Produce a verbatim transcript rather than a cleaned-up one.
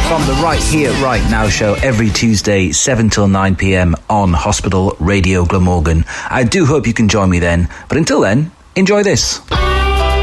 from the Right Here, Right Now show every Tuesday, seven till nine p.m. on Hospital Radio Glamorgan. I do hope you can join me then, but until then, enjoy this.